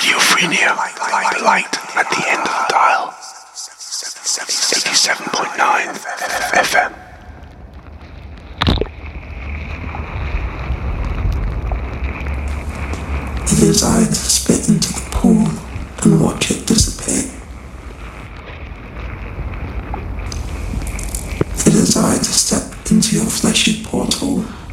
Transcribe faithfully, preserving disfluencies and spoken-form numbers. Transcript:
Schizophrenia, the light at the end of the dial. eighty-seven point nine F M. It is I to spit into the pool and watch it dissipate. It is I to step into your fleshy